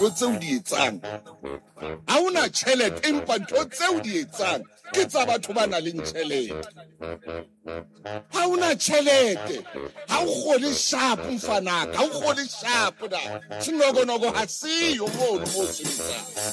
ntho tseo di etsang ha una tjhelete empa ntho tseo di etsang ke tsa batho ba nang le tjhelete ha una tjhelete ha o kgole sharp mfanaka ha o kgole sharp da sinogonogo ha siyo mono mo sebetsang